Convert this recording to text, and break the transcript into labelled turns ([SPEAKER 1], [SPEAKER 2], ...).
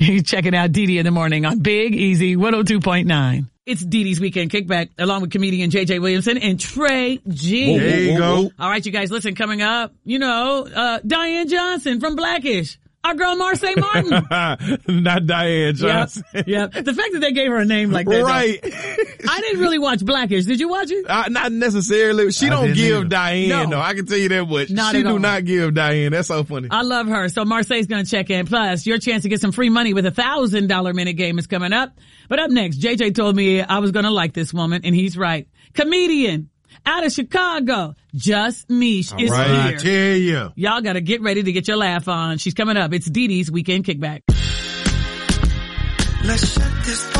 [SPEAKER 1] You're checking out Dee Dee in the morning on Big Easy 102.9. It's Dee Dee's Weekend Kickback, along with comedian JJ Williamson and Trey G.
[SPEAKER 2] There you go.
[SPEAKER 1] All right, you guys, listen, coming up, Diane Johnson from Blackish. Our girl Marseille Martin.
[SPEAKER 2] Not Diane Johnson.
[SPEAKER 1] Yep. The fact that they gave her a name like that.
[SPEAKER 2] Right.
[SPEAKER 1] I didn't really watch Blackish. Did you watch it?
[SPEAKER 2] Not necessarily. She don't give Diane, though. I can tell you that much. She do not give Diane. That's so funny.
[SPEAKER 1] I love her. So Marseille's going to check in. Plus, your chance to get some free money with $1,000 minute game is coming up. But up next, JJ told me I was going to like this woman, and he's right. Comedian out of Chicago, Just Mish is here.
[SPEAKER 3] I tell you.
[SPEAKER 1] Y'all got to get ready to get your laugh on. She's coming up. It's Dee Dee's Weekend Kickback.
[SPEAKER 4] Let's shut this